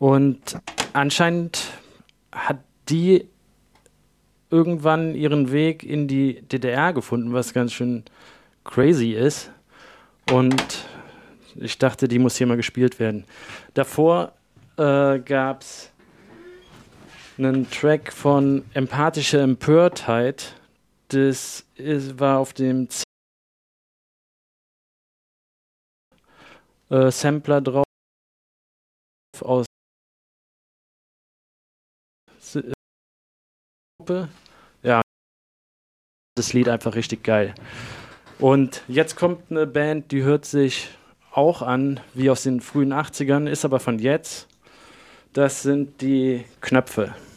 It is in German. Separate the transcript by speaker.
Speaker 1: Und anscheinend hat die irgendwann ihren Weg in die DDR gefunden, was ganz schön crazy ist. Und ich dachte, die muss hier mal gespielt werden. Davor gab es einen Track von Empathische Empörtheit. War auf dem Sampler drauf aus ja, das Lied einfach richtig geil. Und jetzt kommt eine Band, die hört sich auch an wie aus den frühen 80ern, ist aber von jetzt. Das sind die Knöpfe.